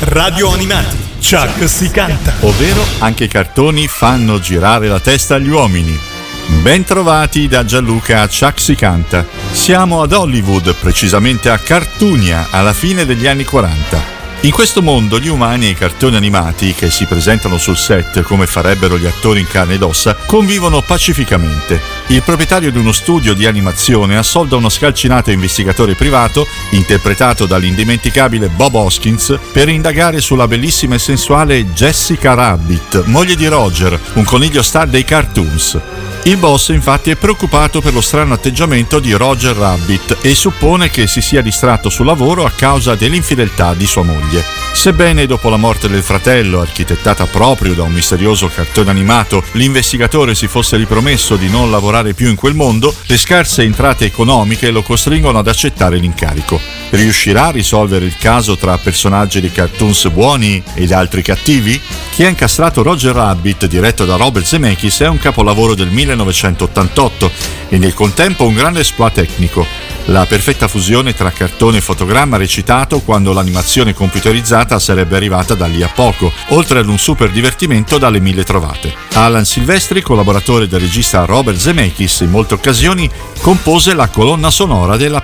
Radio Animati, Chuck si canta. Ovvero anche i cartoni fanno girare la testa agli uomini. Ben trovati da Gianluca a Chuck si canta. Siamo ad Hollywood, precisamente a Cartoonia, alla fine degli anni 40. In questo mondo gli umani e i cartoni animati, che si presentano sul set come farebbero gli attori in carne ed ossa, convivono pacificamente. Il proprietario di uno studio di animazione assolda uno scalcinato investigatore privato, interpretato dall'indimenticabile Bob Hoskins, per indagare sulla bellissima e sensuale Jessica Rabbit, moglie di Roger, un coniglio star dei cartoons. Il boss infatti è preoccupato per lo strano atteggiamento di Roger Rabbit e suppone che si sia distratto sul lavoro a causa dell'infedeltà di sua moglie. Sebbene dopo la morte del fratello, architettata proprio da un misterioso cartone animato, l'investigatore si fosse ripromesso di non lavorare più in quel mondo, le scarse entrate economiche lo costringono ad accettare l'incarico. Riuscirà a risolvere il caso tra personaggi di cartoons buoni ed altri cattivi? Chi ha incastrato Roger Rabbit, diretto da Robert Zemeckis, è un capolavoro del 1988 e nel contempo un grande exploit tecnico. La perfetta fusione tra cartone e fotogramma recitato quando l'animazione computerizzata sarebbe arrivata da lì a poco, oltre ad un super divertimento dalle mille trovate. Alan Silvestri, collaboratore del regista Robert Zemeckis, in molte occasioni compose la colonna sonora della